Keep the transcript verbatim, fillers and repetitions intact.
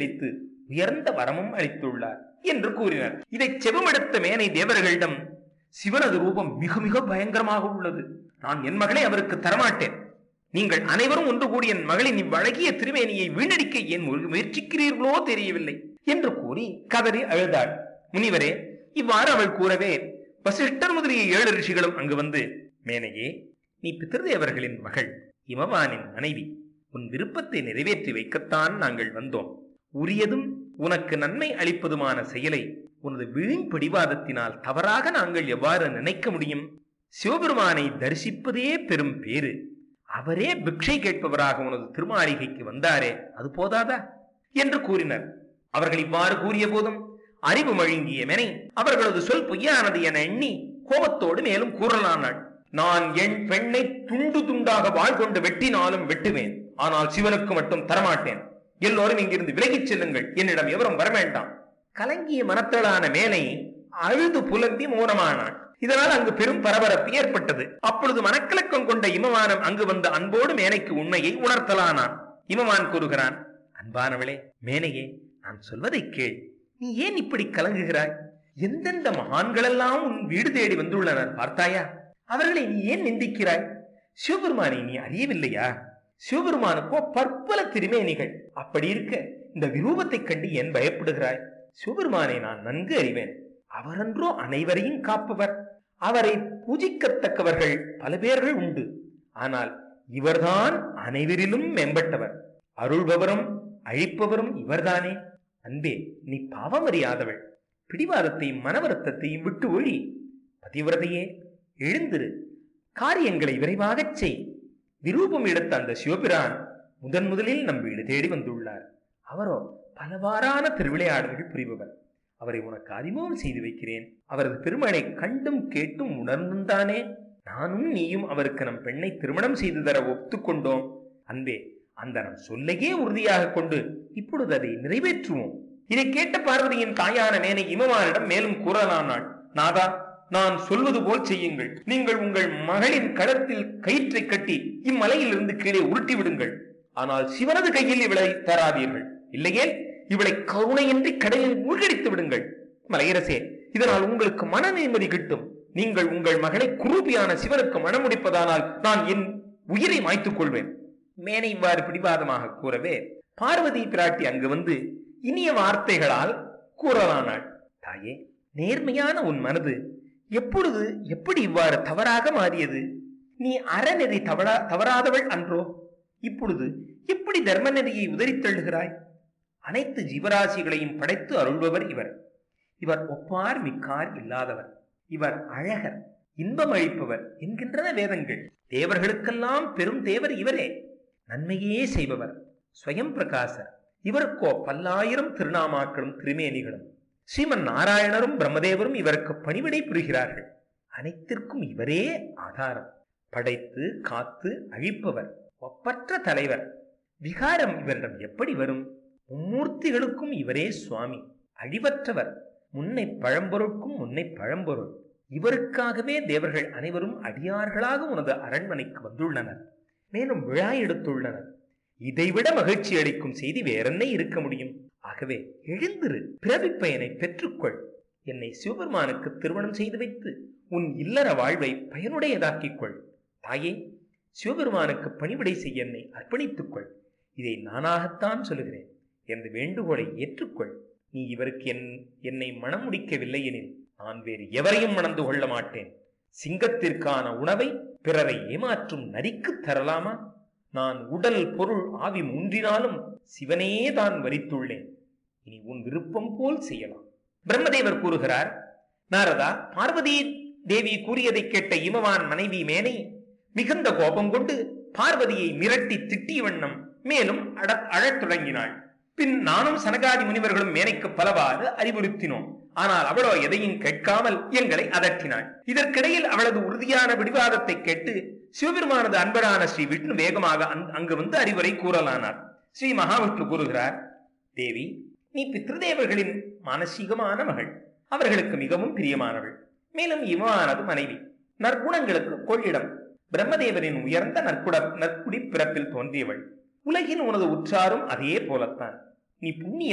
வைத்து உயர்ந்த வரமும் அளித்துள்ளார் என்று கூறினார். இதை செவமெடுத்த மேனை தேவர்களிடம், சிவனது ரூபம் மிக மிக பயங்கரமாக உள்ளது, நான் என் மகளை அவருக்கு தரமாட்டேன், நீங்கள் அனைவரும் ஒன்று கூடி என் மகளின் இவ்வழகிய திருமேனியை வீணடிக்க ஏன் முயற்சிக்கிறீர்களோ தெரியவில்லை என்று கூறி கதறி அழுதாள். முனிவரே, இவ்வாறு அவள் கூறவே வசிஷ்டர் முதலிய ஏழு ரிஷிகளும் அங்கு வந்து, மேனையே, நீ பித்ருதேவர்களின் மகள், இமவானின் மனைவி, உன் விருப்பத்தை நிறைவேற்றி வைக்கத்தான் நாங்கள் வந்தோம். உரியதும் உனக்கு நன்மை அளிப்பதுமான செயலை உனது வீண் பிடிவாதத்தினால் தவறாக நாங்கள் எவ்வாறு நினைக்க முடியும்? சிவபெருமானை தரிசிப்பதே பெரும் பேரு, அவரே பிக்ஷை கேட்பவராக உனது திருமாளிகைக்கு வந்தாரே, அது போதாதா என்று கூறினர். அவர்கள் இவ்வாறு கூறிய போதும் அறிவு மழுங்கிய மேனை அவர்களது சொல் பொய்யானது என எண்ணி கோபத்தோடு மேலும் கூறலானாள். நான் என் பெண்ணை துண்டு துண்டாக வாழ் கொண்டு வெட்டினாலும் வெட்டுவேன், ஆனால் சிவனுக்கு மட்டும் தரமாட்டேன். எல்லோரும் இங்கிருந்து விலகிச் செல்லுங்கள், என்னிடம் எவரும் வரவேண்டாம். கலங்கிய மனத்தளான மேனை அழுது புலம்பி மௌனமானான். இதனால் அங்கு பெரும் பரபரப்பு ஏற்பட்டது. அப்பொழுது மனக்கலக்கம் கொண்ட இமவானம் அங்கு வந்த அன்போடு மேனைக்கு உண்மையை உணர்த்தலானான். இமவான் கூறுகிறான், அன்பானவளே, மேனையே, நான் சொல்வதை கேள். நீ ஏன் இப்படி கலங்குகிறாய்? எந்தெந்த மகான்களெல்லாம் உன் வீடு தேடி வந்துள்ளனர் பார்த்தாயா? அவர்களை நீ ஏன் நிந்திக்கிறாய்? சிவபெருமானை நீ அறியவில்லையா? சிவபெருமானுக்கோ பற்பல திருமேனிகள். அப்படி இருக்க இந்த விரூபத்தை கண்டு ஏன் பயப்படுகிறாய்? சிவபெருமானை நான் நன்கு அறிவேன். அவரன்றோ அனைவரையும் காப்பவர். அவரை பூஜிக்கத்தக்கவர்கள் பல பேர்கள் உண்டு. ஆனால் இவர்தான் அனைவரிலும் மேம்பட்டவர். அருள்பவரும் அழிப்பவரும் இவர்தானே. அன்பே, நீ பாவமறியாதவள். பிடிவாதத்தையும் மனவருத்தத்தையும் விட்டு ஒழி. பதிவிரதையே, எழுந்திரு, காரியங்களை விரைவாகச் செய். விரூபம் எடுத்த அந்த சிவபிரான் முதன் முதலில் நம் வீடு தேடி வந்துள்ளார். அவரோ பலவாறான திருவிளையாடல்கள் புரிபவர். அவரை உனக்கு அறிமுகம் செய்து வைக்கிறேன். அவரது பெருமனை கண்டும் கேட்டும் உணர்ந்தும் தானே நானும் நீயும் அவருக்கு நம் பெண்ணை திருமணம் செய்து தர ஒத்துக்கொண்டோம். அன்பே, அந்த நம் சொல்லையே உறுதியாக கொண்டு இப்பொழுது அதை நிறைவேற்றுவோம். இதை கேட்ட பார்வதியின் தாயான மேனை இமவானிடம் மேலும் கூறலானாள். நாதா, நான் சொல்வது போல் செய்யுங்கள். நீங்கள் உங்கள் மகளின் களத்தில் கயிற்றை கட்டி இம்மலையிலிருந்து கீழே உருட்டி விடுங்கள். ஆனால் சிவனது கையில் இவளை தராதீர்கள். இல்லையே இவளை கருணையின்றி கடலில் மூழ்கடித்து விடுங்கள். மலையரசே, இதனால் உங்களுக்கு மன நிம்மதி கிட்டும். நீங்கள் உங்கள் மகளை குரூபியான சிவனுக்கு மணமுடிப்பதானால் நான் என் உயிரை மாய்த்துக் கொள்வேன். மேனை இவ்வாறு பிடிவாதமாக கூறவே பார்வதி பிராட்டி அங்கு வந்து இனிய வார்த்தைகளால் கூறலானாள். தாயே, நேர்மையான உன் மனது எப்பொழுது எப்படி இவ்வாறு தவறாக மாறியது? நீ அறநெறி தவறா தவறாதவள் அன்றோ? இப்பொழுது எப்படி தர்ம நெறியை உதறித் தள்ளுகிறாய்? அனைத்து ஜீவராசிகளையும் படைத்து அருள்பவர் இவர். இவர் ஒப்பார் மிக்கார் இல்லாதவர். இவர் அழகர், இன்பம் அளிப்பவர் என்கின்றன வேதங்கள். தேவர்களுக்கெல்லாம் பெரும் தேவர் இவரே. நன்மையே செய்பவர், ஸ்வயம் பிரகாசர். இவருக்கோ பல்லாயிரம் திருநாமாக்களும் திருமேனிகளும். ஸ்ரீமன் நாராயணரும் பிரம்மதேவரும் இவருக்கு பணிவிடை புரிகிறார்கள். அனைத்திற்கும் இவரே ஆதாரம். படைத்து காத்து அழிப்பவர், ஒப்பற்ற தலைவர். விகாரம் இவரிடம் எப்படி வரும்? மும்மூர்த்திகளுக்கும் இவரே சுவாமி. அழிவற்றவர், முன்னை பழம்பொருட்கும் முன்னை பழம்பொருள். இவருக்காகவே தேவர்கள் அனைவரும் அடியார்களாக உனது அரண்மனைக்கு வந்துள்ளனர். மேலும் விழா எடுத்துள்ளனர். இதைவிட மகிழ்ச்சி அளிக்கும் செய்தி வேறென்ன இருக்க முடியும்? ஆகவே எழுந்திரு, பிறவி பயனை பெற்றுக்கொள். என்னை சிவபெருமானுக்கு திருமணம் செய்து வைத்து உன் இல்லற வாழ்வை பயனுடையதாக்கிக் கொள். தாயே, சிவபெருமானுக்கு பணிவிடை செய்ய என்னை அர்ப்பணித்துக் கொள். இதை நானாகத்தான் சொல்லுகிறேன். எனது வேண்டுகோளை ஏற்றுக்கொள். நீ இவருக்கு என் என்னை மனம் முடிக்கவில்லை எனில் நான் வேறு எவரையும் மணந்து கொள்ள மாட்டேன். சிங்கத்திற்கான உணவை பிறரை ஏமாற்றும் நரிக்கு தரலாமா? நான் உடல் பொருள் ஆவி மூன்றினாலும் சிவனே தான் வரித்துள்ளேன். இனி உன் விருப்பம் போல் செய்யலாம். பிரம்மதேவர் கூறுகிறார், நாரதா, பார்வதி தேவி கூறியதை கேட்ட இமவான் மனைவி மேனை மிகுந்த கோபம் கொண்டு பார்வதியை மிரட்டி திட்டிய வண்ணம் மேலும் அட அழத் தொடங்கினாள். பின் நானும் சனகாதி முனிவர்களும் மேனைக்கு பலவாறு அறிவுறுத்தினோம். ஆனால் அவளோ எதையும் கேட்காமல் எங்களை அதட்டினாள். இதற்கிடையில் அவளது உறுதியான பிடிவாதத்தை கேட்டு சிவபெருமானது அன்பரான ஸ்ரீ விஷ்ணு வேகமாக அங்கு வந்து அறிவுரை கூறலானார். ஸ்ரீ மகாவிஷ்ணு கூறுகிறார், தேவி, நீ பித்ருதேவர்களின் மானசீகமான மகள். அவர்களுக்கு மிகவும் பிரியமானவள். மேலும் இவனானது மனைவி. நற்குணங்களுக்கு கொள்ளிடம். பிரம்மதேவரின் உயர்ந்த நற்குட நற்குடி பிறப்பில் தோன்றியவள். உலகின் உனது உற்றாரும் அதே போலத்தான். நீ புண்ணிய